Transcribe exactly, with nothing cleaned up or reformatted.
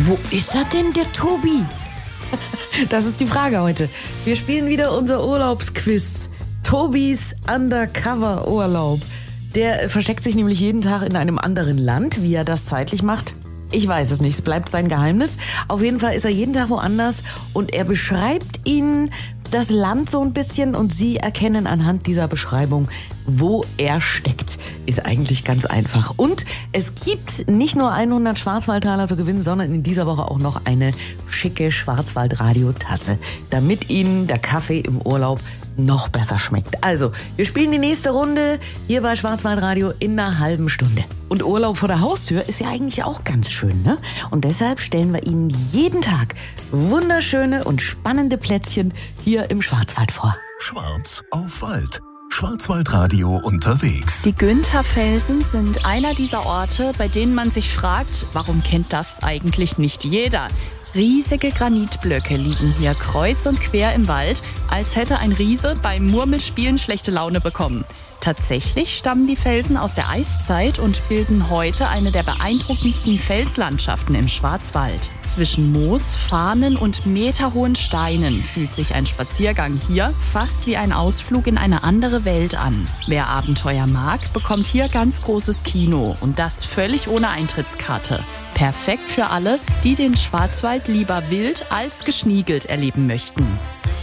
Wo ist er denn, der Tobi? Das ist die Frage heute. Wir spielen wieder unser Urlaubsquiz. Tobis Undercover-Urlaub. Der versteckt sich nämlich jeden Tag in einem anderen Land. Wie er das zeitlich macht, ich weiß es nicht. Es bleibt sein Geheimnis. Auf jeden Fall ist er jeden Tag woanders und er beschreibt Ihnen das Land so ein bisschen und Sie erkennen anhand dieser Beschreibung, wo er steckt. Ist eigentlich ganz einfach. Und es gibt nicht nur hundert Schwarzwaldtaler zu gewinnen, sondern in dieser Woche auch noch eine schicke Schwarzwaldradio-Tasse, damit Ihnen der Kaffee im Urlaub noch besser schmeckt. Also, wir spielen die nächste Runde hier bei Schwarzwaldradio in einer halben Stunde. Und Urlaub vor der Haustür ist ja eigentlich auch ganz schön, ne? Und deshalb stellen wir Ihnen jeden Tag wunderschöne und spannende Plätzchen hier im Schwarzwald vor. Schwarz auf Wald. Schwarzwaldradio unterwegs. Die Güntherfelsen sind einer dieser Orte, bei denen man sich fragt, warum kennt das eigentlich nicht jeder? Riesige Granitblöcke liegen hier kreuz und quer im Wald, als hätte ein Riese beim Murmelspielen schlechte Laune bekommen. Tatsächlich stammen die Felsen aus der Eiszeit und bilden heute eine der beeindruckendsten Felslandschaften im Schwarzwald. Zwischen Moos, Farnen und meterhohen Steinen fühlt sich ein Spaziergang hier fast wie ein Ausflug in eine andere Welt an. Wer Abenteuer mag, bekommt hier ganz großes Kino und das völlig ohne Eintrittskarte. Perfekt für alle, die den Schwarzwald lieber wild als geschniegelt erleben möchten.